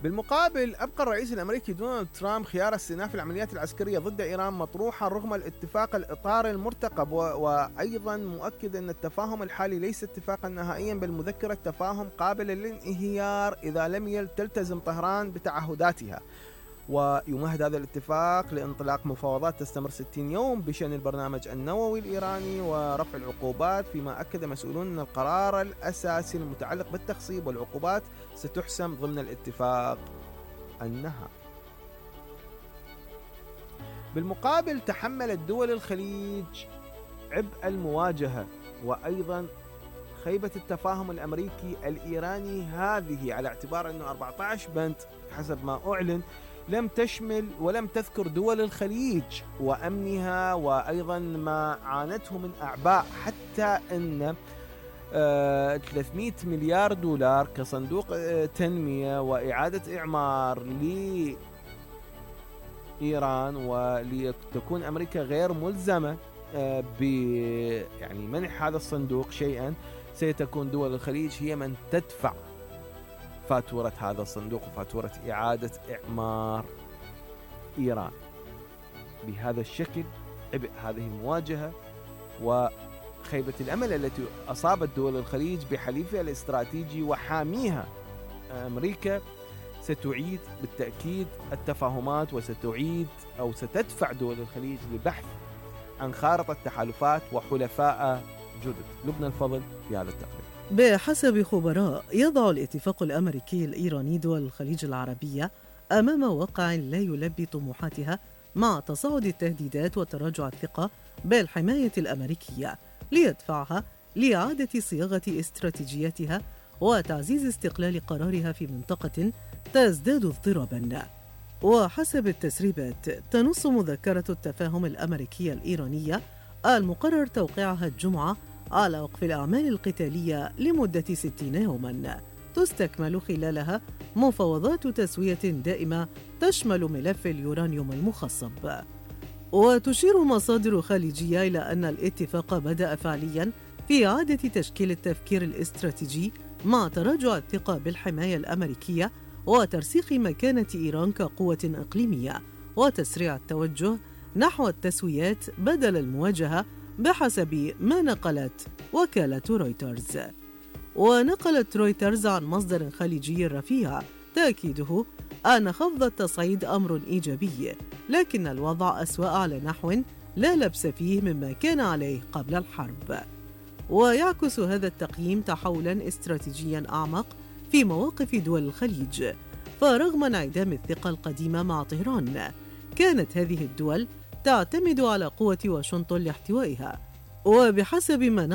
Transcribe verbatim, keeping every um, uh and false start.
بالمقابل أبقى الرئيس الأمريكي دونالد ترامب خيار استئناف العمليات العسكرية ضد إيران مطروحا رغم الاتفاق الإطار المرتقب، و... وأيضا مؤكد أن التفاهم الحالي ليس اتفاقا نهائيا بل مذكرة تفاهم قابلة للانهيار إذا لم تلتزم طهران بتعهداتها. ويمهد هذا الاتفاق لانطلاق مفاوضات تستمر ستين يوم بشأن البرنامج النووي الإيراني ورفع العقوبات، فيما أكد مسؤولون أن القرار الأساسي المتعلق بالتخصيب والعقوبات ستحسم ضمن الاتفاق النهائي. بالمقابل تحملت دول الخليج عبء المواجهة وأيضا خيبة التفاهم الأمريكي الإيراني هذه، على اعتبار أنه أربعة عشر بند حسب ما أعلن لم تشمل ولم تذكر دول الخليج وأمنها وأيضا ما عانته من أعباء، حتى أن ثلاثمئة مليار دولار كصندوق تنمية وإعادة إعمار لإيران، ولتكون أمريكا غير ملزمة ب يعني منح هذا الصندوق شيئا، سيتكون دول الخليج هي من تدفع فاتورة هذا الصندوق وفاتورة إعادة إعمار إيران. بهذا الشكل عبء هذه المواجهة وخيبة الأمل التي أصابت دول الخليج بحليفها الاستراتيجي وحاميها أمريكا ستعيد بالتأكيد التفاهمات، وستعيد أو ستدفع دول الخليج لبحث عن خارطة تحالفات وحلفاء جدد. لبنى الفضل في هذا التقرير. بحسب خبراء يضع الاتفاق الأمريكي الإيراني دول الخليج العربية أمام واقع لا يلبي طموحاتها مع تصاعد التهديدات وتراجع الثقة بالحماية الأمريكية، ليدفعها لإعادة صياغة استراتيجيتها وتعزيز استقلال قرارها في منطقة تزداد اضطراباً. وحسب التسريبات تنص مذكرة التفاهم الأمريكية الإيرانية المقرر توقيعها الجمعة على وقف الأعمال القتالية لمدة ستين يوماً، تستكمل خلالها مفاوضات تسوية دائمة تشمل ملف اليورانيوم المخصب. وتشير مصادر خارجية إلى أن الاتفاق بدأ فعلياً في إعادة تشكيل التفكير الاستراتيجي مع تراجع الثقة بالحماية الأمريكية وترسيخ مكانة إيران كقوة إقليمية وتسريع التوجه نحو التسويات بدل المواجهة، بحسب ما نقلت وكالة رويترز. ونقلت رويترز عن مصدر خليجي رفيع تأكيده أن خفض التصعيد أمر إيجابي، لكن الوضع أسوأ على نحو لا لبس فيه مما كان عليه قبل الحرب. ويعكس هذا التقييم تحولاً استراتيجياً أعمق في مواقف دول الخليج، فرغم انعدام الثقة القديمة مع طهران كانت هذه الدول تعتمد على قوة واشنطن لاحتوائها. وبحسب ما